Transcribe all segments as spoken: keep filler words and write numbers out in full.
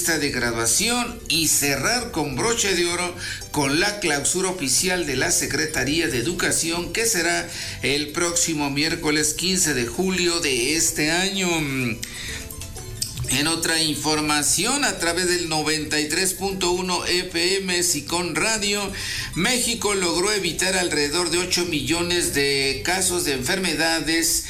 fiesta de graduación y cerrar con broche de oro con la clausura oficial de la Secretaría de Educación, que será el próximo miércoles quince de julio de este año. En otra información, a través del noventa y tres punto uno F M Sicón Radio, México logró evitar alrededor de ocho millones de casos de enfermedades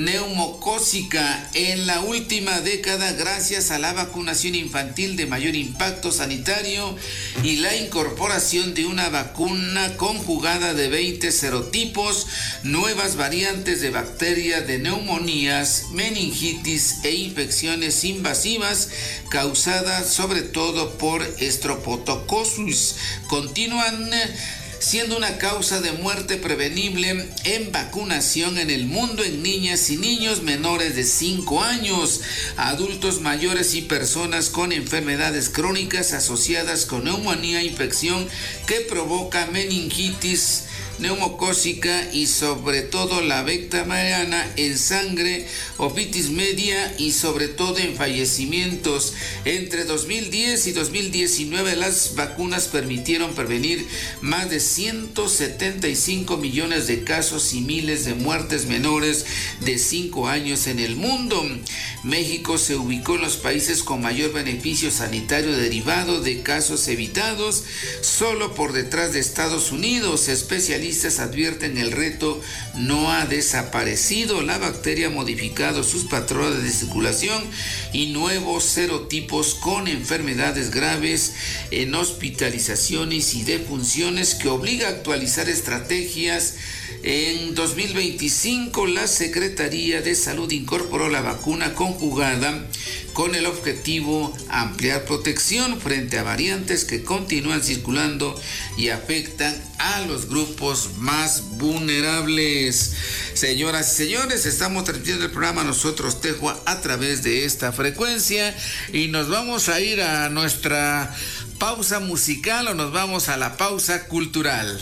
neumocócica en la última década gracias a la vacunación infantil de mayor impacto sanitario y la incorporación de una vacuna conjugada de veinte serotipos, nuevas variantes de bacteria de neumonías, meningitis e infecciones invasivas causadas sobre todo por Streptococcus. Continúan siendo una causa de muerte prevenible en vacunación en el mundo en niñas y niños menores de cinco años, adultos mayores y personas con enfermedades crónicas asociadas con neumonía, infección que provoca meningitis neumocócica y sobre todo la bacteriana en sangre, otitis media y sobre todo en fallecimientos. Entre dos mil diez y dos mil diecinueve las vacunas permitieron prevenir más de ciento setenta y cinco millones de casos y miles de muertes menores de cinco años en el mundo. México se ubicó en los países con mayor beneficio sanitario derivado de casos evitados, solo por detrás de Estados Unidos. Especialistas advierten el reto no ha desaparecido. La bacteria ha modificado sus patrones de circulación y nuevos serotipos con enfermedades graves en hospitalizaciones y defunciones que obliga a actualizar estrategias. En dos mil veinticinco, la Secretaría de Salud incorporó la vacuna conjugada con el objetivo ampliar protección frente a variantes que continúan circulando y afectan a los grupos más vulnerables. Señoras y señores, estamos transmitiendo el programa Nosotros Tejua a través de esta frecuencia y nos vamos a ir a nuestra pausa musical o nos vamos a la pausa cultural.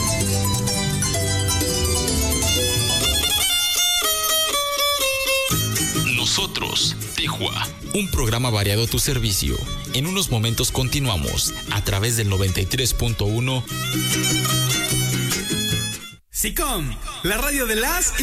Nosotros, Tejua, un programa variado a tu servicio. En unos momentos continuamos a través del noventa y tres punto uno. Sicom, la radio de las